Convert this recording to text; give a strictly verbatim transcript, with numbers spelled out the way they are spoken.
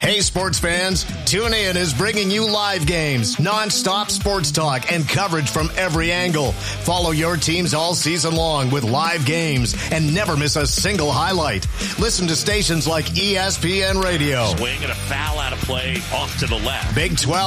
Hey, sports fans, TuneIn is bringing you live games, nonstop sports talk, and coverage from every angle. Follow your teams all season long with live games and never miss a single highlight. Listen to stations like E S P N Radio. Swing and a foul out of play off to the left. Big twelve